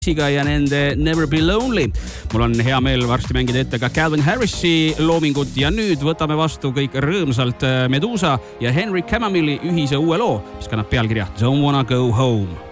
ja nende Never Be Lonely. Mul on hea meel varsti mängida ette ka Calvin Harrisi loomingut ja nüüd võtame vastu kõik rõõmsalt Medusa ja Henry Camamilli ühise uue loo, mis kannab pealkirja Don't Wanna Go Home.